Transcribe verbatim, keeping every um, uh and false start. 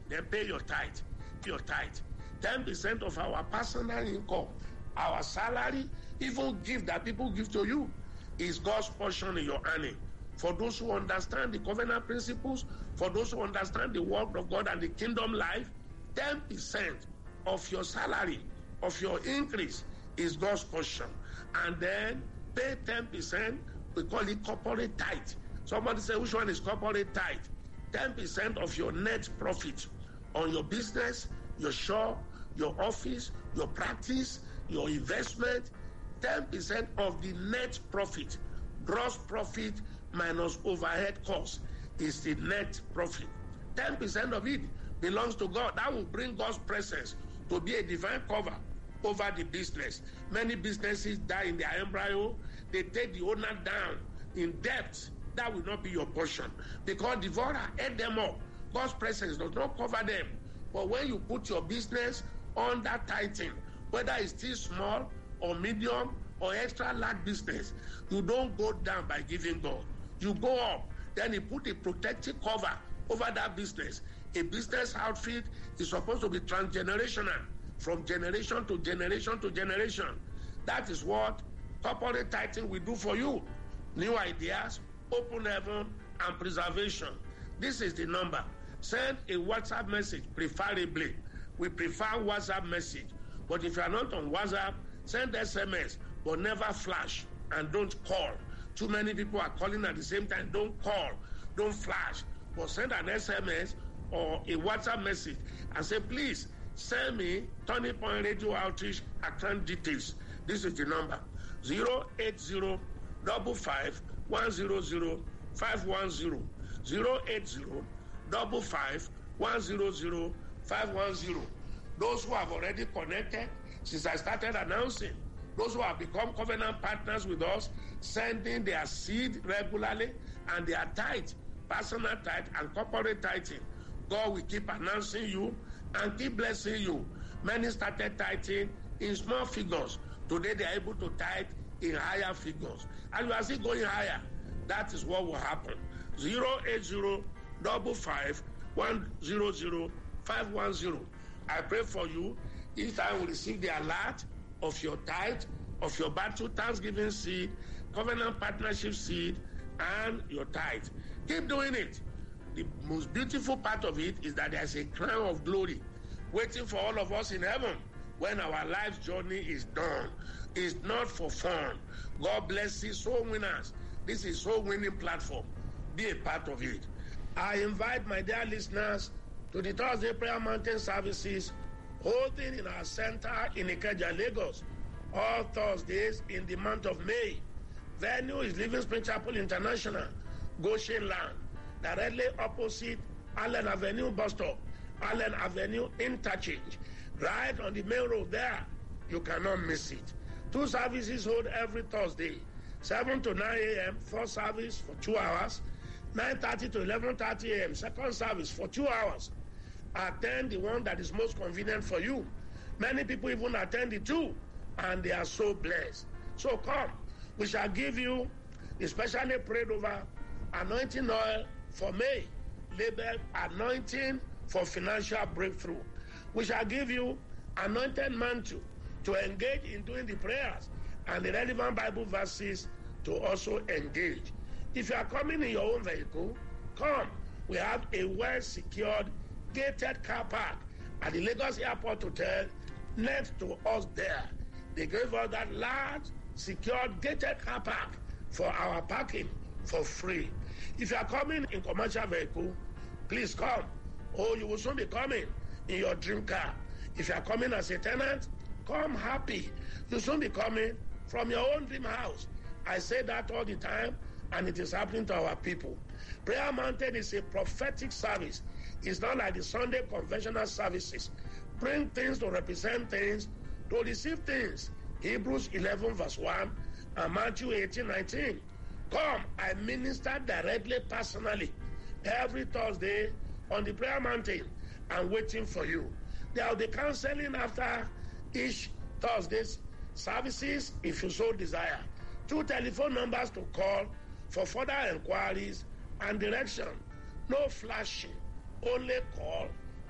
then pay your tithe. Your tithe. ten percent of our personal income, our salary, even gift that people give to you, is God's portion in your earning. For those who understand the covenant principles, for those who understand the word of God and the kingdom life, ten percent of your salary, of your increase, is God's portion. And then pay ten percent, we call it corporate tithe. Somebody say, which one is corporate tithe? ten percent of your net profit on your business, your shop, your office, your practice, your investment. ten percent of the net profit, gross profit minus overhead cost, is the net profit. ten percent of it belongs to God. That will bring God's presence to be a divine cover over the business. Many businesses die in their embryo. They take the owner down in debt. That will not be your portion, because devourer ate them up. God's presence does not cover them. But when you put your business under tithing, whether it's still small or medium or extra large business, you don't go down by giving God. You go up. Then He put a protective cover over that business. A business outfit is supposed to be transgenerational, from generation to generation to generation. That is what corporate tithing will do for you. New ideas, open heaven, and preservation. This is the number. Send a WhatsApp message, preferably. We prefer WhatsApp message. But if you are not on WhatsApp, send S M S, but never flash, and don't call. Too many people are calling at the same time. Don't call, don't flash, but send an S M S or a WhatsApp message and say, please send me Turning Point Radio Outreach account details. This is the number: zero eight zero five five one zero zero five one zero. zero eight zero five five one zero zero five one zero. Those who have already connected since I started announcing, those who have become covenant partners with us, sending their seed regularly and their tithe, personal tithe and corporate tithing, God will keep announcing you and keep blessing you. Many started tithing in small figures. Today they are able to tithe in higher figures. And you are still going higher. That is what will happen. zero eight zero five five one zero zero five one zero. I pray for you. Each time we receive the alert of your tithe, of your battle thanksgiving seed, covenant partnership seed, and your tithe. Keep doing it. The most beautiful part of it is that there's a crown of glory waiting for all of us in heaven when our life's journey is done. It's not for fun. God bless you, soul winners. This is soul winning platform. Be a part of it. I invite my dear listeners to the Thursday Prayer Mountain services holding in our center in Ikeja, Lagos, all Thursdays in the month of May. Venue is Living Spring Chapel International, Goshen Land, directly opposite Allen Avenue bus stop, Allen Avenue interchange, right on the main road there. You cannot miss it. Two services hold every Thursday, seven to nine a.m., first service for two hours, nine thirty to eleven thirty a.m., second service for two hours. Attend the one that is most convenient for you. Many people even attend the two, and they are so blessed. So come, we shall give you the specially prayed over anointing oil for May, labeled anointing for financial breakthrough. We shall give you anointed mantle to engage in doing the prayers and the relevant Bible verses to also engage. If you are coming in your own vehicle, come. We have a well-secured gated car park at the Lagos Airport Hotel next to us there. They gave us that large, secured gated car park for our parking for free. If you are coming in commercial vehicle, please come. Or you will soon be coming in your dream car. If you are coming as a tenant, come happy. You'll soon be coming from your own dream house. I say that all the time, and it is happening to our people. Prayer Mountain is a prophetic service. It's not like the Sunday conventional services. Bring things to represent things, to receive things. Hebrews eleven verse one and Matthew eighteen nineteen. Come, I minister directly, personally, every Thursday on the Prayer Mountain. I'm waiting for you. There will be counseling after each Thursday's services if you so desire. Two telephone numbers to call for further inquiries and direction. No flashing, only call